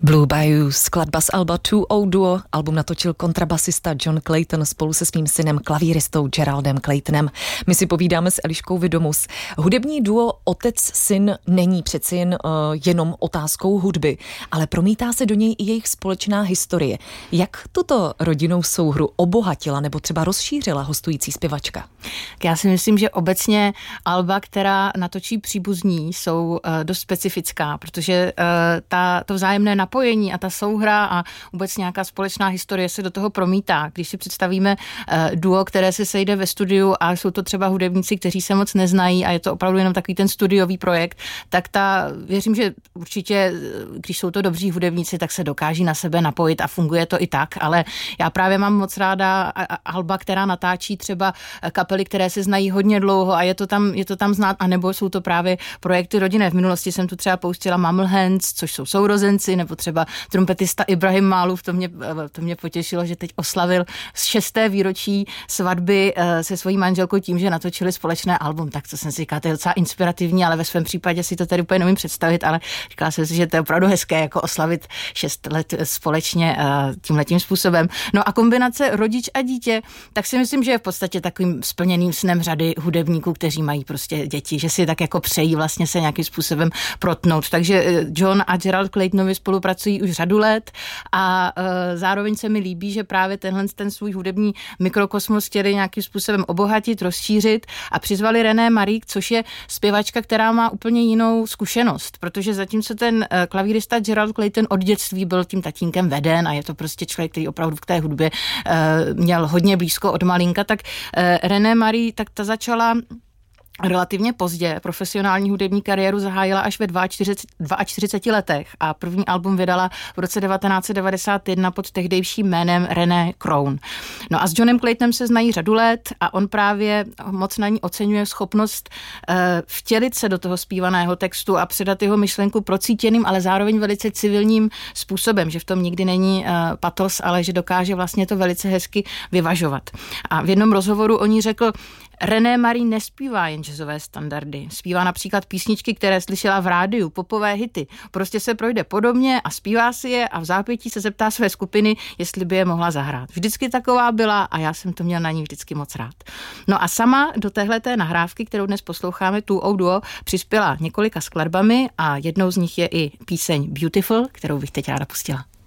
Blue Bayou, skladba z alba 2O Duo. Album natočil kontrabasista John Clayton spolu se svým synem klavíristou Geraldem Claytonem. My si povídáme s Eliškou Vidomus. Hudební duo otec-syn není přeci jen jenom otázkou hudby, ale promítá se do něj i jejich společná historie. Jak tuto rodinnou souhru obohatila nebo třeba rozšířila hostující zpěvačka? Já si myslím, že obecně alba, která natočí příbuzní, jsou dost specifická, protože to vzájemné napojení a ta souhra a vůbec nějaká společná historie se do toho promítá. Když si představíme duo, které se sejde ve studiu a jsou to třeba hudebníci, kteří se moc neznají a je to opravdu jenom takový ten studiový projekt, tak věřím, že určitě, když jsou to dobří hudebníci, tak se dokáží na sebe napojit a funguje to i tak, ale já právě mám moc ráda alba, která natáčí třeba kapely, které se znají hodně dlouho a je to tam znát, anebo jsou to právě projekty rodinné. V minulosti jsem tu třeba pouštěla Mumblehands, což jsou sourozenci, nebo třeba trumpetista Ibrahim Málův, to mě potěšilo, že teď oslavil 6. výročí svatby se svojí manželkou tím, že natočili společné album, tak to jsem si říkala, to je docela inspirativní, ale ve svém případě si to tady úplně neumím představit, ale říkala jsem si, že to je opravdu hezké, jako oslavit 6 let společně tímhletím způsobem. No a kombinace rodič a dítě, tak si myslím, že je v podstatě takovým splněným snem řady hudebníků, kteří mají prostě děti, že si tak jako přejí vlastně se nějakým způsobem protnout. Takže John a Gerald Claytonovi spolupracují už řadu let a zároveň se mi líbí, že právě ten svůj hudební mikrokosmos chtěli nějakým způsobem obohatit, rozšířit a přizvali René Marie, což je zpěvačka, která má úplně jinou zkušenost, protože zatímco ten klavírista Gerald Clayton od dětství byl tím tatínkem veden a je to prostě člověk, který opravdu v té hudbě měl hodně blízko od malinka, tak René Marie, tak ta začala relativně pozdě. Profesionální hudební kariéru zahájila až ve 42 letech a první album vydala v roce 1991 pod tehdejším jménem René Crown. No a s Johnem Claytonem se znají řadu let a on právě moc na ní oceňuje schopnost vtělit se do toho zpívaného textu a předat jeho myšlenku procítěným, ale zároveň velice civilním způsobem, že v tom nikdy není patos, ale že dokáže vlastně to velice hezky vyvažovat. A v jednom rozhovoru o ní řekl: René Marie nespívá jen jazzové standardy. Zpívá například písničky, které slyšela v rádiu, popové hity. Prostě se projde podobně a zpívá si je a v zápětí se zeptá své skupiny, jestli by je mohla zahrát. Vždycky taková byla a já jsem to měl na ní vždycky moc rád. No a sama do téhleté nahrávky, kterou dnes posloucháme, 2O Duo, přispěla několika skladbami a jednou z nich je i píseň Beautiful, kterou bych teď ráda pustila.